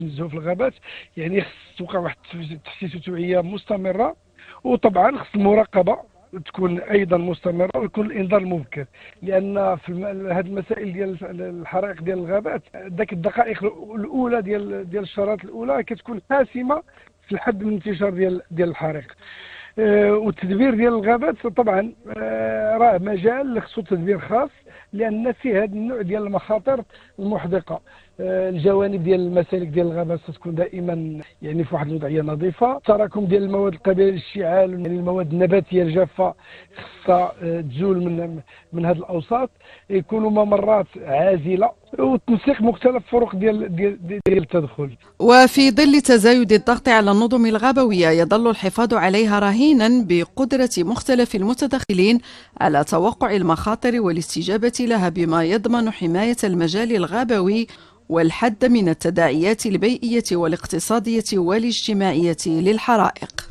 النزوح في الغابات، يعني خص توقع واحد التحسيس وتوعيه مستمره، وطبعا خص المراقبه تكون ايضا مستمره، ويكون الانذار المبكر، لان في هذه المسائل ديال الحرائق ديال الغابات، ذاك الدقائق الاولى ديال الشرائط الاولى كتكون حاسمه في الحد من انتشار ديال الحريق. والتدبير ديال الغابات طبعا راه مجال اللي خصو تدبير خاص، لان فيه هذا النوع ديال المخاطر المحدقه. الجوانب ديال المسالك ديال الغابات ستكون دائما يعني في واحد الوضعيه نظيفه. التراكم ديال المواد القابله للاشتعال، يعني المواد النباتيه الجافه، خصها تزول من هذه الاوساط، يكونوا ممرات عازله، وتنسيق مختلف الطرق ديال التدخل. وفي ظل تزايد الضغط على النظم الغابوية، يظل الحفاظ عليها رهينا بقدرة مختلف المتدخلين على توقع المخاطر والاستجابة لها، بما يضمن حماية المجال الغابوي والحد من التداعيات البيئية والاقتصادية والاجتماعية للحرائق.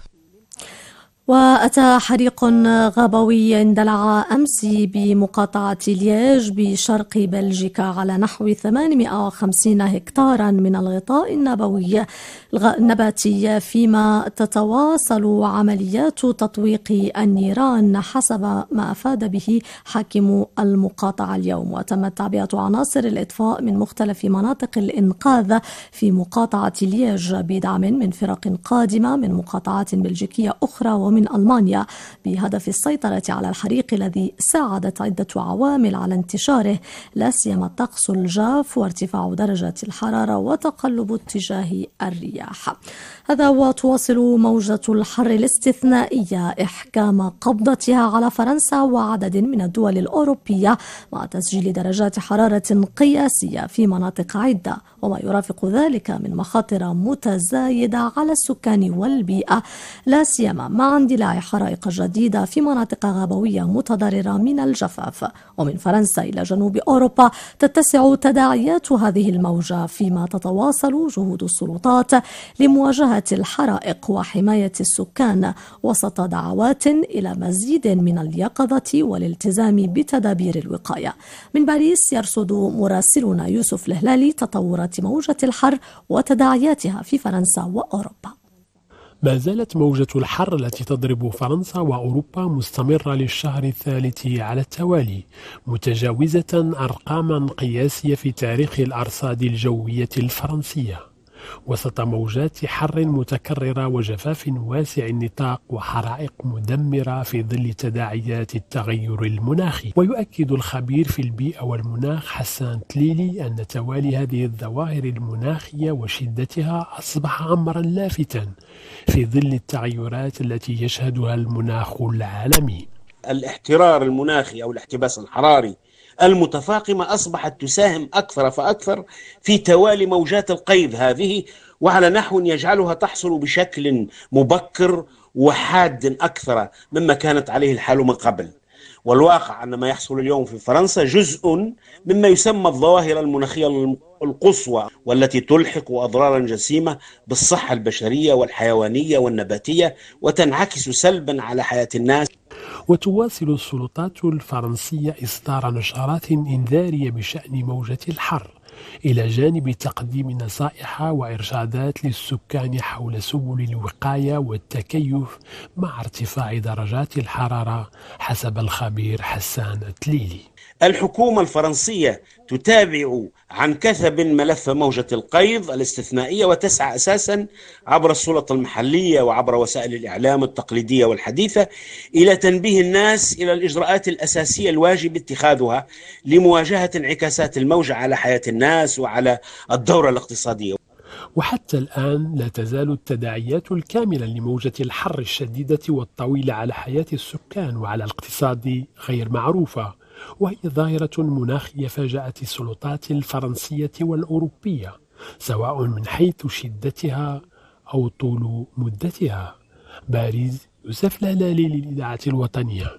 وأتى حريق غابوي اندلع أمس بمقاطعة لييج بشرق بلجيكا على نحو 850 هكتارا من الغطاء النباتي، فيما تتواصل عمليات تطويق النيران حسب ما أفاد به حاكم المقاطعة اليوم. وتمت تعبئة عناصر الإطفاء من مختلف مناطق الإنقاذ في مقاطعة لييج بدعم من فرق قادمة من مقاطعات بلجيكية أخرى ومن ألمانيا، بهدف السيطرة على الحريق الذي ساعدت عدة عوامل على انتشاره، لا سيما الطقس الجاف وارتفاع درجة الحرارة وتقلب اتجاه الرياح. هذا وتواصل موجة الحر الاستثنائية إحكام قبضتها على فرنسا وعدد من الدول الأوروبية، مع تسجيل درجات حرارة قياسية في مناطق عدة، وما يرافق ذلك من مخاطر متزايدة على السكان والبيئة، لا سيما مع اندلاع حرائق جديدة في مناطق غابوية متضررة من الجفاف. ومن فرنسا إلى جنوب أوروبا تتسع تداعيات هذه الموجة، فيما تتواصل جهود السلطات لمواجهة الحرائق وحماية السكان، وسط دعوات إلى مزيد من اليقظة والالتزام بتدابير الوقاية. من باريس يرصد مراسلنا يوسف الهلالي تطورات موجة الحر وتداعياتها في فرنسا وأوروبا. ما زالت موجة الحر التي تضرب فرنسا وأوروبا مستمرة للشهر الثالث على التوالي، متجاوزة أرقاما قياسية في تاريخ الأرصاد الجوية الفرنسية، وسط موجات حر متكررة وجفاف واسع النطاق وحرائق مدمرة في ظل تداعيات التغير المناخي. ويؤكد الخبير في البيئة والمناخ حسان تليلي أن توالي هذه الظواهر المناخية وشدتها أصبح أمرا لافتا في ظل التغيرات التي يشهدها المناخ العالمي. الاحترار المناخي أو الاحتباس الحراري المتفاقمة أصبحت تساهم أكثر فأكثر في توالي موجات القيظ هذه، وعلى نحو يجعلها تحصل بشكل مبكر وحاد أكثر مما كانت عليه الحال من قبل. والواقع أن ما يحصل اليوم في فرنسا جزء مما يسمى الظواهر المناخية القصوى، والتي تلحق أضرارا جسيمة بالصحة البشرية والحيوانية والنباتية، وتنعكس سلبا على حياة الناس. وتواصل السلطات الفرنسية إصدار نشرات إنذارية بشأن موجة الحر، إلى جانب تقديم نصائح وإرشادات للسكان حول سبل الوقاية والتكيف مع ارتفاع درجات الحرارة، حسب الخبير حسان تليلي. الحكومة الفرنسية تتابع عن كثب ملف موجة القيظ الاستثنائية، وتسعى أساسا عبر السلطة المحلية وعبر وسائل الإعلام التقليدية والحديثة إلى تنبيه الناس إلى الإجراءات الأساسية الواجب اتخاذها لمواجهة انعكاسات الموجة على حياة الناس وعلى الدورة الاقتصادية. وحتى الآن لا تزال التداعيات الكاملة لموجة الحر الشديدة والطويلة على حياة السكان وعلى الاقتصاد غير معروفة، وهي ظاهرة مناخية فاجأت السلطات الفرنسية والأوروبية، سواء من حيث شدتها أو طول مدتها. باريس، يوسف الهلالي للإذاعة الوطنية.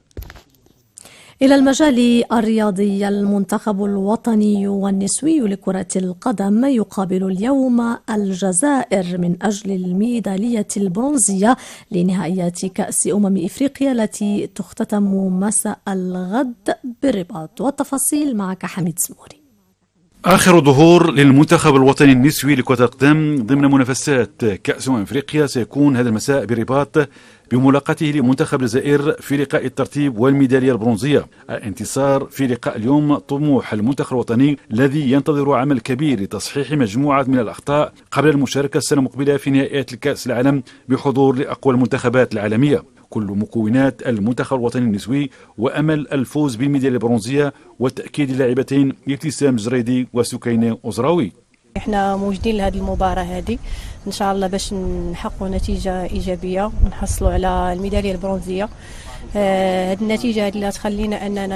إلى المجال الرياضي، المنتخب الوطني والنسوي لكرة القدم يقابل اليوم الجزائر من أجل الميدالية البرونزية لنهائيات كأس إفريقيا التي تختتم مساء الغد بالرباط. والتفاصيل معك حميد سموري. آخر ظهور للمنتخب الوطني النسوي لكرة القدم ضمن منافسات كأس أفريقيا سيكون هذا المساء برباط بملاقاته لمنتخب الجزائر في لقاء الترتيب والميدالية البرونزية. الانتصار في لقاء اليوم طموح المنتخب الوطني الذي ينتظر عمل كبير لتصحيح مجموعة من الأخطاء قبل المشاركة السنة المقبلة في نهائيات الكأس العالم بحضور لأقوى المنتخبات العالمية. كل مكونات المنتخب الوطني النسوي وأمل الفوز بالميدالية البرونزية وتأكيد اللاعبتين ابتسام جريدي وسكينة أزراوي. احنا موجودين لهذه المباراة هذه ان شاء الله باش نحققوا نتيجة إيجابية ونحصلوا على الميدالية البرونزية. هذه النتيجة اللي تخلينا اننا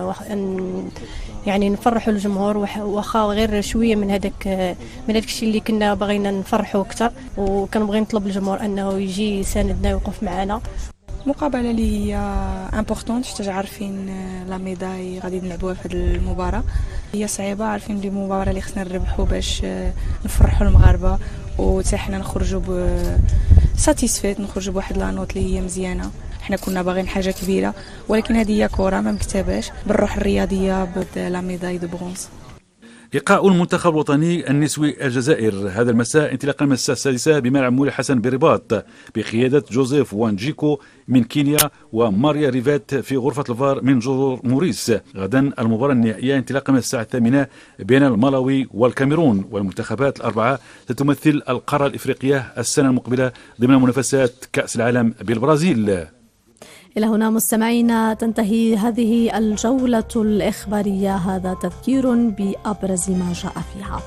يعني نفرحوا الجمهور واخا غير شويه من هذاك الشيء اللي كنا بغينا نفرحوا اكثر، وكنبغي نطلب الجمهور انه يجي يساندنا ويوقف معنا. مقابله اللي هي امبورطونت، حيت عارفين لا ميداي غادي نلعبوها في هذه المباراه، هي صعيبه، عارفين دي مباراه اللي خصنا نربحوا باش نفرحوا المغاربه وحتى حنا نخرجوا ساتيسفيت، نخرجوا بواحد لا نوت اللي هي مزيانه. حنا كنا باغيين حاجه كبيره، ولكن هذه هي كره ما مكتباش بالروح الرياضيه بلا ميداي دو برونز. لقاء المنتخب الوطني النسوي الجزائر هذا المساء انطلاقا من الساعة 6 بملعب مولاي حسن برباط بقيادة جوزيف وانجيكو من كينيا وماريا ريفات في غرفة الفار من جزر موريس. غدا المباراة النهائية انطلاقا من الساعة 8 بين الملاوي والكاميرون، والمنتخبات الأربعة ستمثل القارة الإفريقية السنة المقبلة ضمن منافسات كأس العالم بالبرازيل. إلى هنا مستمعينا تنتهي هذه الجولة الإخبارية، هذا تذكير بأبرز ما جاء فيها.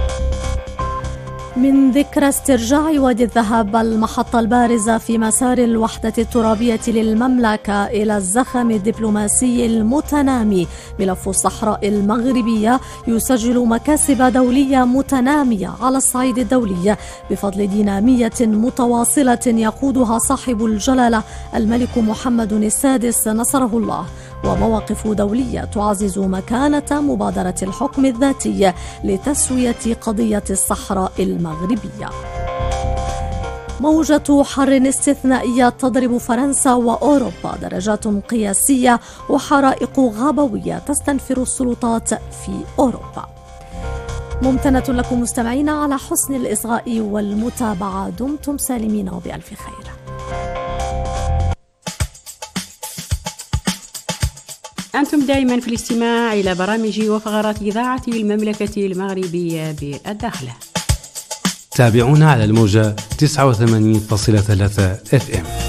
من ذكرى استرجاع وادي الذهب المحطة البارزة في مسار الوحدة الترابية للمملكة إلى الزخم الدبلوماسي المتنامي، ملف الصحراء المغربية يسجل مكاسب دولية متنامية على الصعيد الدولي بفضل دينامية متواصلة يقودها صاحب الجلالة الملك محمد السادس نصره الله، ومواقف دولية تعزز مكانة مبادرة الحكم الذاتي لتسوية قضية الصحراء المغربية. موجة حر استثنائية تضرب فرنسا وأوروبا، درجات قياسية وحرائق غابوية تستنفر السلطات في أوروبا. ممتنة لكم مستمعين على حسن الإصغاء والمتابعة، دمتم سالمين وبألف خير. أنتم دائما في الاستماع إلى برامج وفقرات إذاعة المملكة المغربية بالداخل. تابعونا على الموجة 89.3 FM.